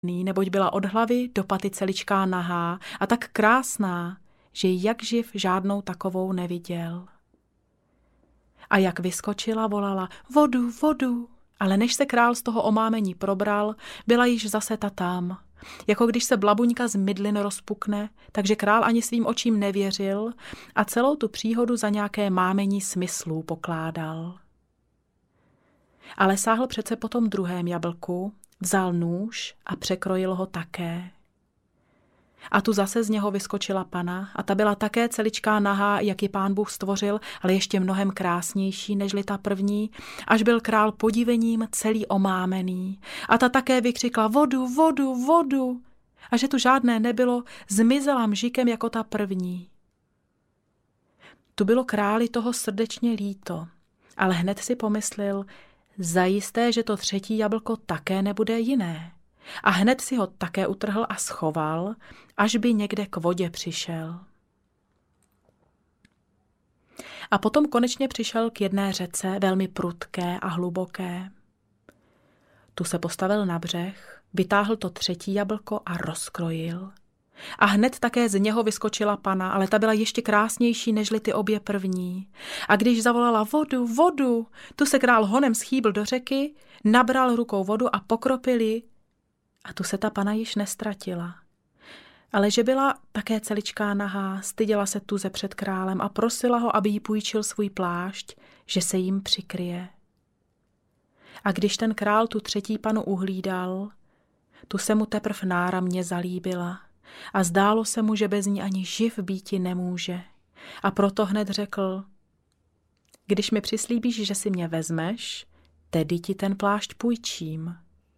neboť byla od hlavy do paty celičká nahá a tak krásná, že jak živ žádnou takovou neviděl. A jak vyskočila, volala vodu, vodu, ale než se král z toho omámení probral, byla již zase ta tam. Jako když se blabuňka z mydlin rozpukne, takže král ani svým očím nevěřil a celou tu příhodu za nějaké mámení smyslů pokládal. Ale sáhl přece po tom druhém jablku, vzal nůž a překrojil ho také. A tu zase z něho vyskočila pana a ta byla také celičká nahá, jak ji Pán Bůh stvořil, ale ještě mnohem krásnější nežli ta první, až byl král podivením celý omámený. A ta také vykřikla vodu, vodu, vodu. A že tu žádné nebylo, zmizela mžikem jako ta první. Tu bylo králi toho srdečně líto, ale hned si pomyslel, zajisté, že to třetí jablko také nebude jiné. A hned si ho také utrhl a schoval, až by někde k vodě přišel. A potom konečně přišel k jedné řece, velmi prudké a hluboké. Tu se postavil na břeh, vytáhl to třetí jablko a rozkrojil. A hned také z něho vyskočila pana, ale ta byla ještě krásnější nežli ty obě první. A když zavolala vodu, vodu, tu se král honem schýbl do řeky, nabral rukou vodu a pokropil ji. A tu se ta pana již nestratila. Ale že byla také celičká nahá, styděla se tuze před králem a prosila ho, aby jí půjčil svůj plášť, že se jim přikryje. A když ten král tu třetí panu uhlídal, tu se mu teprv náramně zalíbila a zdálo se mu, že bez ní ani živ býti nemůže. A proto hned řekl, když mi přislíbíš, že si mě vezmeš, tedy ti ten plášť půjčím.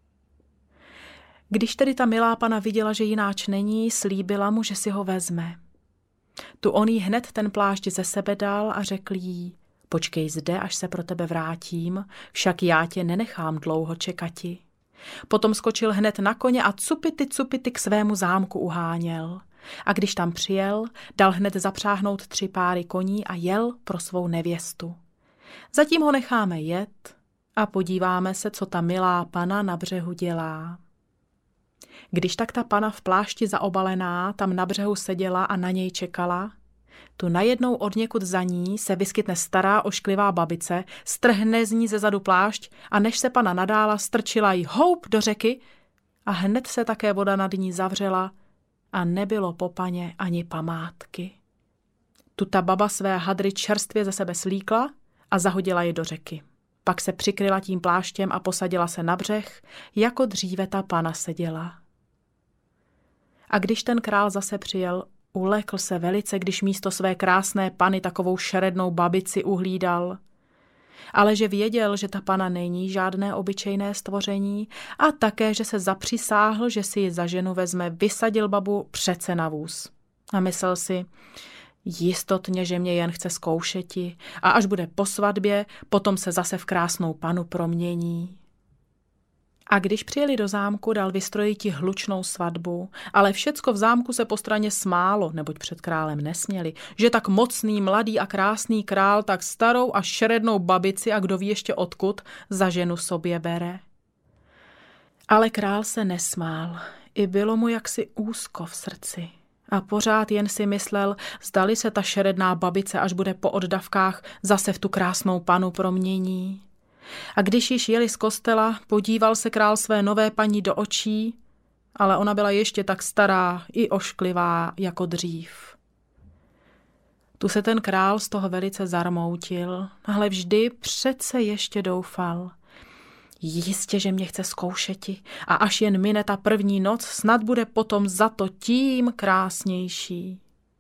Když tedy ta milá pana viděla, že jináč není, slíbila mu, že si ho vezme. Tu on jí hned ten plášť ze sebe dal a řekl jí, počkej zde, až se pro tebe vrátím, však já tě nenechám dlouho čekati. Potom skočil hned na koně a cupity k svému zámku uháněl. A když tam přijel, dal hned zapřáhnout 3 páry koní a jel pro svou nevěstu. Zatím ho necháme jet a podíváme se, co ta milá pana na břehu dělá. Když tak ta pana v plášti zaobalená tam na břehu seděla a na něj čekala, tu najednou odněkud za ní se vyskytne stará ošklivá babice, strhne z ní ze zadu plášť a než se pana nadála, strčila jí houp do řeky a hned se také voda nad ní zavřela a nebylo po paně ani památky. Tu ta baba své hadry čerstvě ze sebe slíkla a zahodila je do řeky. Pak se přikryla tím pláštěm a posadila se na břeh, jako dříve ta pana seděla. A když ten král zase přijel, ulekl se velice, když místo své krásné pany takovou šerednou babici uhlídal. Ale že věděl, že ta pana není žádné obyčejné stvoření a také, že se zapřisáhl, že si ji za ženu vezme, vysadil babu přece na vůz. A myslel si, jistotně, že mě jen chce zkoušeti a až bude po svatbě, potom se zase v krásnou panu promění. A když přijeli do zámku, dal vystrojiti hlučnou svatbu, ale všecko v zámku se po straně smálo, neboť před králem nesměli, že tak mocný, mladý a krásný král tak starou a šerednou babici a kdo ví ještě odkud za ženu sobě bere. Ale král se nesmál, i bylo mu jaksi úzko v srdci. A pořád jen si myslel, zdali se ta šeredná babice, až bude po oddavkách, zase v tu krásnou panu promění. A když již jeli z kostela, podíval se král své nové paní do očí, ale ona byla ještě tak stará i ošklivá jako dřív. Tu se ten král z toho velice zarmoutil, ale vždy přece ještě doufal. Jistě, že mě chce zkoušeti a až jen mine ta první noc, snad bude potom za to tím krásnější.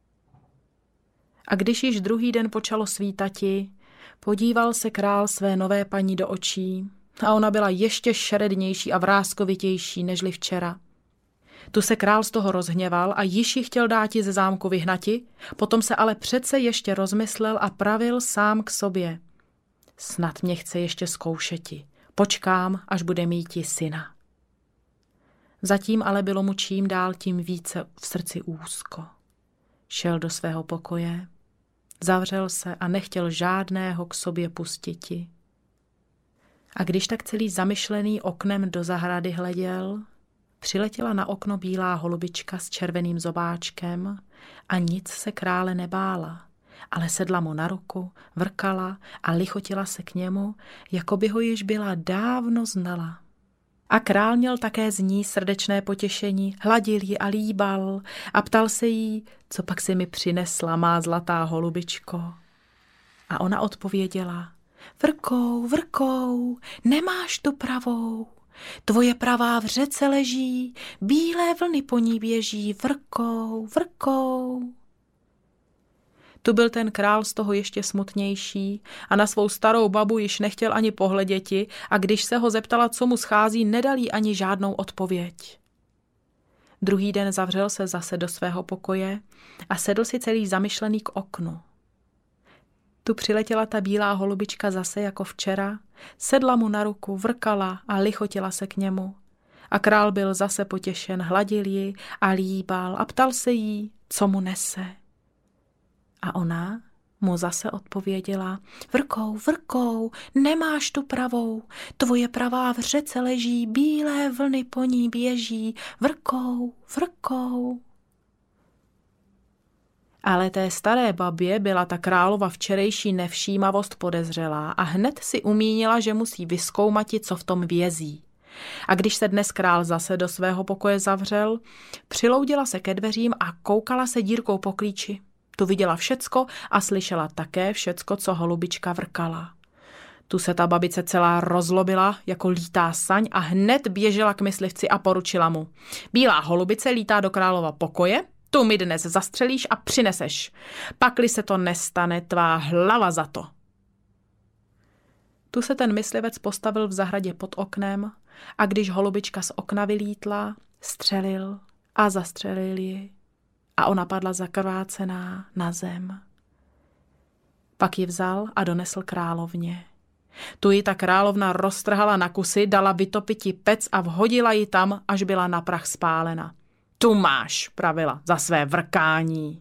A když již druhý den počalo svítati, podíval se král své nové paní do očí a ona byla ještě šerednější a vrázkovitější nežli včera. Tu se král z toho rozhněval a již ji chtěl dáti ze zámku vyhnati, potom se ale přece ještě rozmyslel a pravil sám k sobě. Snad mě chce ještě zkoušeti, počkám, až bude míti syna. Zatím ale bylo mu čím dál tím více v srdci úzko. Šel do svého pokoje, zavřel se a nechtěl žádného k sobě pustiti. A když tak celý zamyšlený oknem do zahrady hleděl, Přiletěla na okno bílá holubička s červeným zobáčkem a nic se krále nebála, ale sedla mu na ruku, vrkala a lichotila se k němu, jako by ho již byla dávno znala. A král měl také z ní srdečné potěšení, hladil ji a líbal a ptal se jí, co pak si mi přinesla, má zlatá holubičko. A ona odpověděla, vrkou, vrkou, nemáš tu pravou. Tvoje pravá v řece leží, bílé vlny po ní běží, vrkou, vrkou. Tu byl ten král z toho ještě smutnější a na svou starou babu již nechtěl ani pohleděti a když se ho zeptala, co mu schází, nedal jí ani žádnou odpověď. Druhý den zavřel se zase do svého pokoje a sedl si celý zamyšlený k oknu. Tu přiletěla ta bílá holubička zase jako včera, sedla mu na ruku, vrkala a lichotila se k němu. A král byl zase potěšen, hladil ji a líbal a ptal se jí, co mu nese. A ona mu zase odpověděla, vrkou, vrkou, nemáš tu pravou, tvoje pravá v řece leží, bílé vlny po ní běží, vrkou, vrkou. Ale té staré babě byla ta králova včerejší nevšímavost podezřelá a hned si umínila, že musí vyzkoumati, co v tom vězí. A když se dnes král zase do svého pokoje zavřel, přiloudila se ke dveřím a koukala se dírkou po klíči. Tu viděla všecko a slyšela také všecko, co holubička vrkala. Tu se ta babice celá rozlobila jako lítá saň a hned běžela k myslivci a poručila mu. Bílá holubice lítá do králova pokoje, tu mi dnes zastřelíš a přineseš. Pakli se to nestane, tvá hlava za to. Tu se ten myslivec postavil v zahradě pod oknem a když holubička z okna vylítla, střelil a zastřelil ji. A ona padla zakrvácená na zem. Pak ji vzal a donesl královně. Tu ji ta královna roztrhala na kusy, dala vytopiti pec a vhodila ji tam, až byla na prach spálena. Tu máš, pravila, za své vrkání.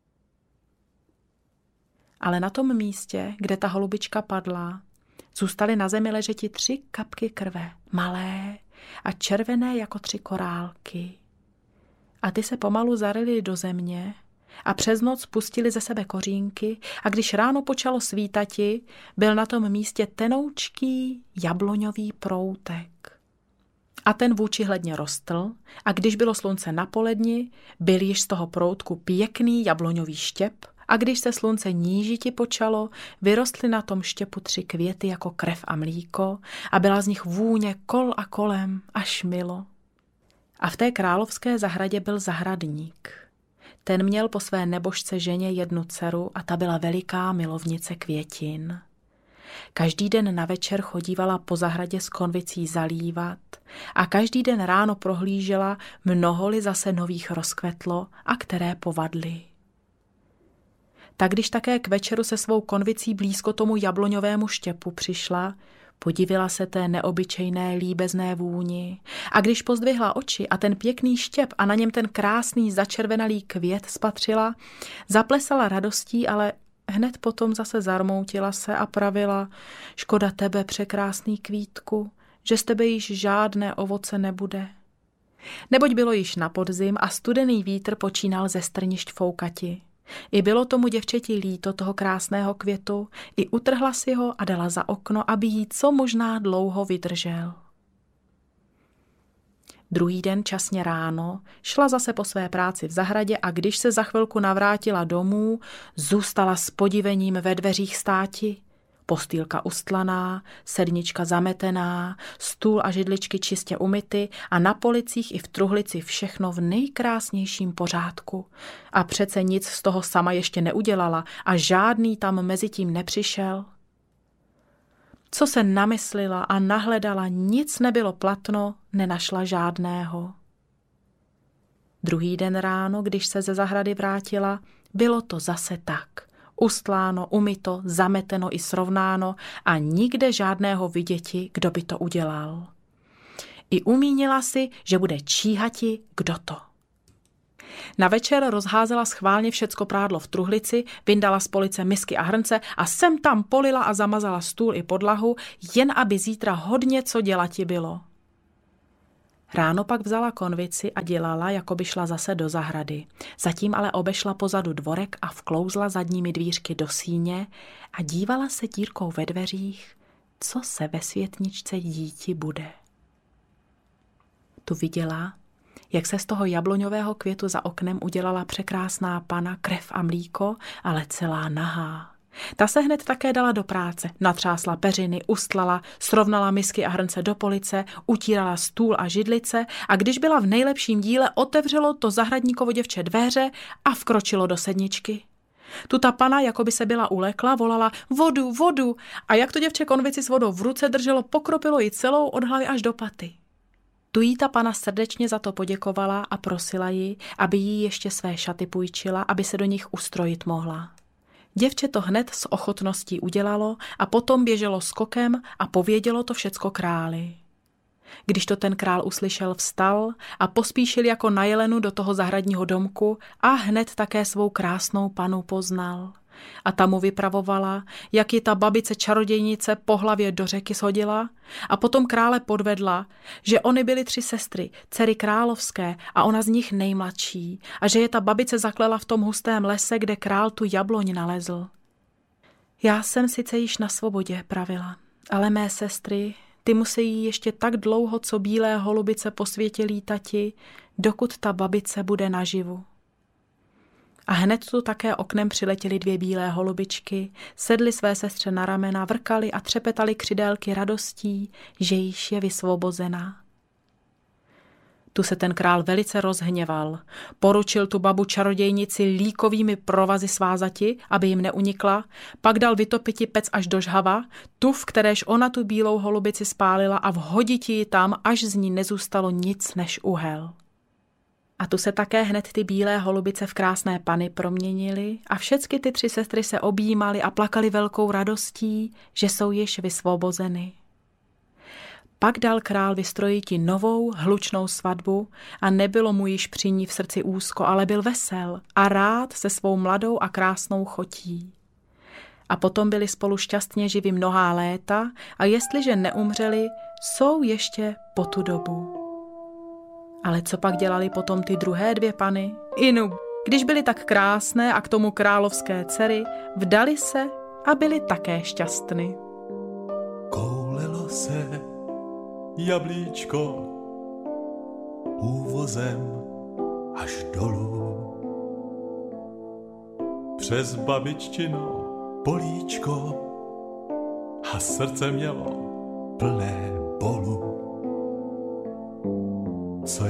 Ale na tom místě, kde ta holubička padla, zůstaly na zemi ležeti 3 kapky krve, malé a červené jako 3 korálky. A ty se pomalu zaryly do země a přes noc pustili ze sebe kořínky a když ráno počalo svítati, byl na tom místě tenoučký jabloňový proutek. A ten vůči hledně rostl a když bylo slunce na poledni, byl již z toho proutku pěkný jabloňový štěp a když se slunce nížiti počalo, vyrostly na tom štěpu 3 květy jako krev a mlíko a byla z nich vůně kol a kolem až milo. A v té královské zahradě byl zahradník. Ten měl po své nebožce ženě 1 dceru a ta byla veliká milovnice květin. Každý den na večer chodívala po zahradě s konvicí zalívat a každý den ráno prohlížela, mnoho-li zase nových rozkvetlo a které povadly. Tak když také k večeru se svou konvicí blízko tomu jabloňovému štěpu přišla, podivila se té neobyčejné líbezné vůni a když pozdvihla oči a ten pěkný štěp a na něm ten krásný začervenalý květ spatřila, zaplesala radostí, ale hned potom zase zarmoutila se a pravila, škoda tebe, překrásný kvítku, že z tebe již žádné ovoce nebude. Neboť bylo již na podzim a studený vítr počínal ze strnišť foukati. I bylo tomu děvčeti líto toho krásného květu, i utrhla si ho a dala za okno, aby jí co možná dlouho vydržel. Druhý den časně ráno šla zase po své práci v zahradě a když se za chvilku navrátila domů, zůstala s podivením ve dveřích státi. Postýlka ustlaná, sednička zametená, stůl a židličky čistě umyty a na policích i v truhlici všechno v nejkrásnějším pořádku. A přece nic z toho sama ještě neudělala a žádný tam mezi tím nepřišel. Co se namyslela a nahledala, nic nebylo platno, nenašla žádného. Druhý den ráno, když se ze zahrady vrátila, bylo to zase tak. Ustláno, umyto, zameteno i srovnáno a nikde žádného viděti, kdo by to udělal. I umínila si, že bude číhati, kdo to. Na večer rozházela schválně všecko prádlo v truhlici, vyndala z police misky a hrnce a sem tam polila a zamazala stůl i podlahu, jen aby zítra hodně co dělati bylo. Ráno pak vzala konvici a dělala, jako by šla zase do zahrady. Zatím ale obešla pozadu dvorek a vklouzla zadními dvířky do síně a dívala se dírkou ve dveřích, co se ve světničce díti bude. Tu viděla, jak se z toho jabloňového květu za oknem udělala překrásná pana, krev a mlíko, ale celá nahá. Ta se hned také dala do práce, natřásla peřiny, ustlala, srovnala misky a hrnce do police, utírala stůl a židlice a když byla v nejlepším díle, otevřelo to zahradníkovo děvče dveře a vkročilo do sedničky. Tu ta pana, jako by se byla ulekla, volala vodu, vodu a jak to děvče konvici s vodou v ruce drželo, pokropilo ji celou od hlavy až do paty. Tu jí ta pana srdečně za to poděkovala a prosila ji, aby jí ještě své šaty půjčila, aby se do nich ustrojit mohla. Děvče to hned s ochotností udělalo a potom běželo skokem a povědělo to všecko králi. Když to ten král uslyšel, vstal a pospíšil jako na jelenu do toho zahradního domku a hned také svou krásnou panu poznal. A ta mu vypravovala, jak ji ta babice čarodějnice po hlavě do řeky shodila a potom krále podvedla, že oni byly 3 sestry, dcery královské a ona z nich nejmladší a že je ta babice zaklela v tom hustém lese, kde král tu jabloň nalezl. Já jsem sice již na svobodě, pravila, ale mé sestry, ty musí ještě tak dlouho, co bílé holubice po světě lítati, dokud ta babice bude naživu. A hned tu také oknem přiletěly 2 bílé holubičky, sedly své sestře na ramena, vrkali a třepetali křidélky radostí, že již je vysvobozená. Tu se ten král velice rozhněval. Poručil tu babu čarodějnici líkovými provazy svázati, aby jim neunikla, pak dal vytopiti pec až do žhava, tu, v kteréž ona tu bílou holubici spálila a vhoditi ji tam, až z ní nezůstalo nic než uhel. A tu se také hned ty bílé holubice v krásné pany proměnily a všecky ty 3 sestry se objímaly a plakaly velkou radostí, že jsou již vysvobozeny. Pak dal král vystrojiti novou hlučnou svatbu a nebylo mu již při ní v srdci úzko, ale byl vesel a rád se svou mladou a krásnou chotí. A potom byli spolu šťastně živi mnohá léta a jestliže neumřeli, jsou ještě po tu dobu. Ale co pak dělali potom ty druhé 2 pany? Inu, když byly tak krásné a k tomu královské dcery, vdali se a byli také šťastny. Koulelo se jablíčko úvozem až dolů. Přes babiččino políčko a srdce mělo plné bolu. Co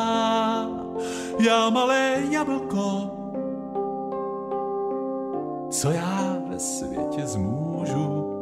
já malé jablko, co já ve světě zmůžu,